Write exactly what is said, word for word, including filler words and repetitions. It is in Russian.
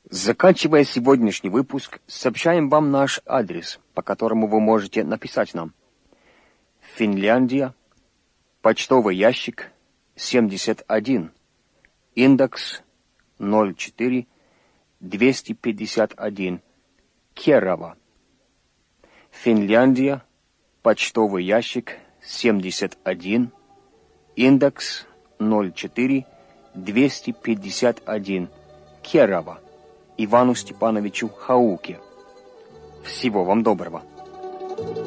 Заканчивая сегодняшний выпуск, сообщаем вам наш адрес, по которому вы можете написать нам. Финляндия, почтовый ящик семьдесят один, индекс ноль четыре двести пятьдесят один, Керава. Финляндия, почтовый ящик семьдесят один, индекс ноль четыре двести пятьдесят один, Керава. Ивану Степановичу Хауке. Всего вам доброго.